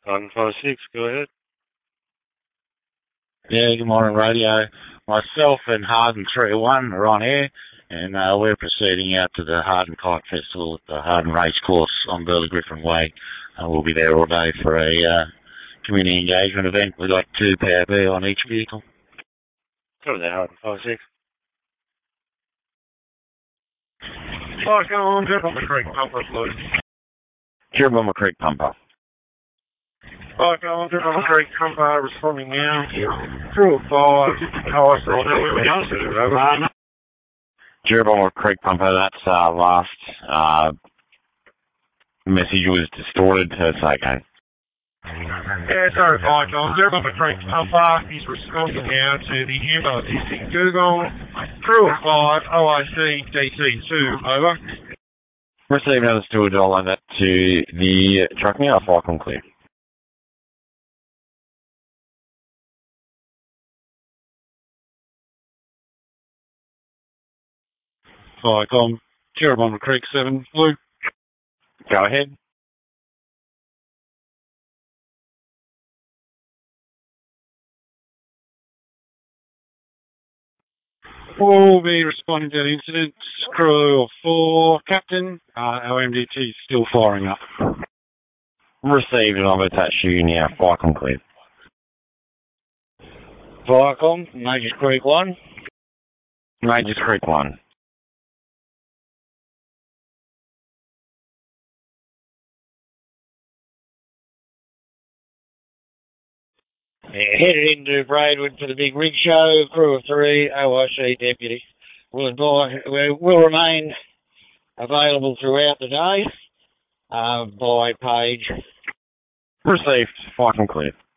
156, go ahead. Yeah, good morning, radio. Myself and Harden 301 are on air, and we're proceeding out to the Harden Kite Festival at the Harden Race Course on Burley Griffin Way. We'll be there all day for a community engagement event. We've got 2 Power B on each vehicle. Cover that, Harden 56. Cyclone, Jerbomo Creek Pumper, please. Jerbomo Creek Pumper. Cyclone, Jerbomo Creek Pumper, responding now. Crew of 5, oh, I saw that we else to do, over. Jerbomo Creek Pumper, that's last message was distorted, so it's okay. Yeah, sorry, Cyclone, Jerbomo Creek Pumper, he's responding now to the Humber Distinct Google. Crew of 5, OIC, DC2, over. Receive another steward, I'll load that to the truck now, Cyclone clear. Cyclone, Jerbomo Creek 7, Blue. Go ahead. We'll be responding to that incident. Crew of 4, Captain. Our MDT is still firing up. Received, and I'll attach you now. Cyclone clear. Cyclone, Majors Creek 1. Majors Creek 1. Yeah, headed into Braidwood for the big rig show. Crew of 3, OIC deputy. Will remain available throughout the day by page. Received. Cyclone clear.